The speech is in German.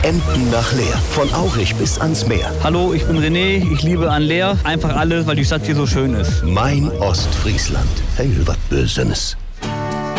Emden nach Leer. Von Aurich bis ans Meer. Hallo, ich bin René. Ich liebe an Leer. Einfach alles, weil die Stadt hier so schön ist. Mein Ostfriesland. Hey, was Bösenes.